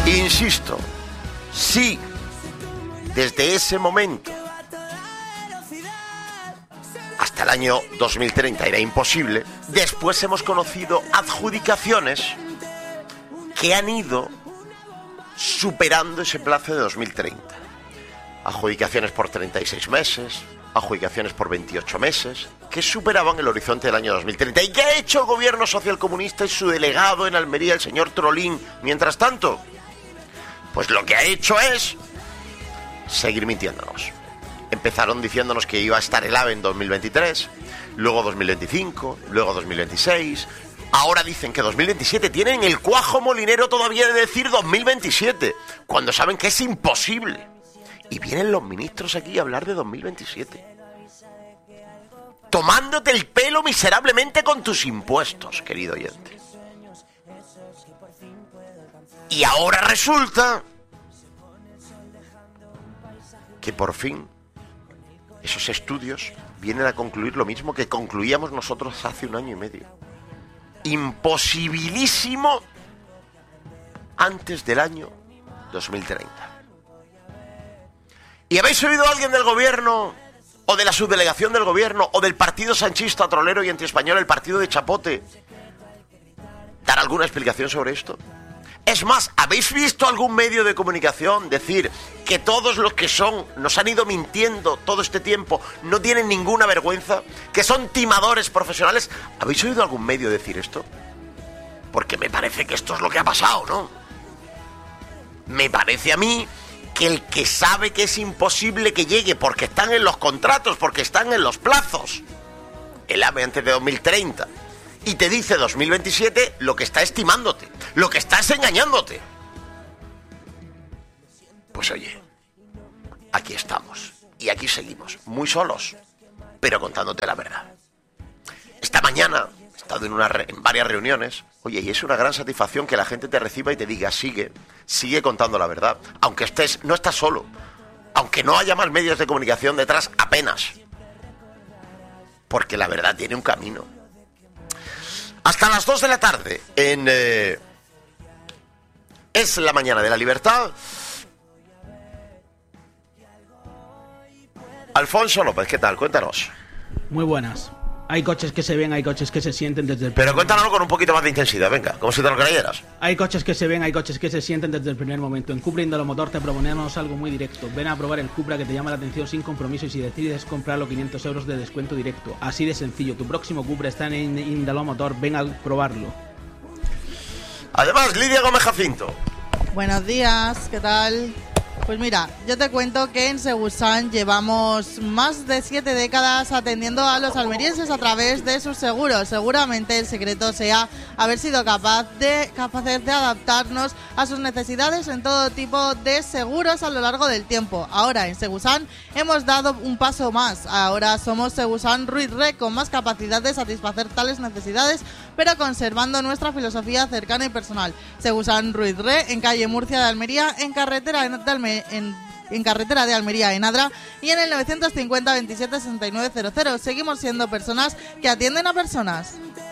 Insisto, sí, desde ese momento hasta el año 2030 era imposible, después hemos conocido adjudicaciones que han ido superando ese plazo de 2030. Adjudicaciones por 36 meses, adjudicaciones por 28 meses, que superaban el horizonte del año 2030. ¿Y qué ha hecho el gobierno socialcomunista y su delegado en Almería, el señor Trolín, mientras tanto? Pues lo que ha hecho es seguir mintiéndonos. Empezaron diciéndonos que iba a estar el AVE en 2023, luego 2025, luego 2026. Ahora dicen que 2027. Tienen el cuajo molinero todavía de decir 2027, cuando saben que es imposible. Y vienen los ministros aquí a hablar de 2027. Tomándote el pelo miserablemente con tus impuestos, querido oyente. Y ahora resulta que por fin esos estudios vienen a concluir lo mismo que concluíamos nosotros hace 1 año y medio. Imposibilísimo antes del año 2030. ¿Y habéis oído a alguien del gobierno, o de la subdelegación del gobierno, o del partido sanchista, trolero y antiespañol, el partido de Chapote, dar alguna explicación sobre esto? Es más, ¿habéis visto algún medio de comunicación decir que todos los que nos han ido mintiendo todo este tiempo no tienen ninguna vergüenza? ¿Que son timadores profesionales? ¿Habéis oído algún medio decir esto? Porque me parece que esto es lo que ha pasado, ¿no? Me parece a mí que el que sabe que es imposible que llegue porque están en los contratos, porque están en los plazos, el AVE antes de 2030, y te dice 2027, lo que está estimándote, lo que está es engañándote. Pues oye, aquí estamos y aquí seguimos, muy solos, pero contándote la verdad. Esta mañana he estado en varias reuniones. Oye, y es una gran satisfacción que la gente te reciba y te diga, sigue contando la verdad, aunque no estás solo, aunque no haya más medios de comunicación detrás apenas, porque la verdad tiene un camino. Hasta las 2 de la tarde Es la mañana de la libertad. Alfonso López, ¿qué tal? Cuéntanos. Muy buenas. Hay coches que se ven, hay coches que se sienten desde el Pero cuéntanos con un poquito más de intensidad, venga, como si te lo creyeras. Hay coches que se ven, hay coches que se sienten desde el primer momento. En Cupra Indolomotor te proponemos algo muy directo. Ven a probar el Cupra que te llama la atención sin compromiso, y si decides comprarlo, 500 euros de descuento directo. Así de sencillo. Tu próximo Cupra está en Indolomotor. Ven a probarlo. Además, Lidia Gómez Jacinto. Buenos días, ¿qué tal? Pues mira, yo te cuento que en Segusan llevamos más de 7 décadas atendiendo a los almerienses a través de sus seguros. Seguramente el secreto sea haber sido capaces de adaptarnos a sus necesidades en todo tipo de seguros a lo largo del tiempo. Ahora en Segusan hemos dado un paso más. Ahora somos Segusan Ruiz Re, con más capacidad de satisfacer tales necesidades, pero conservando nuestra filosofía cercana y personal. Segusan Ruiz Re, en calle Murcia de Almería, en carretera de Almería en Adra, y en el 950 27 69 00. Seguimos siendo personas que atienden a personas.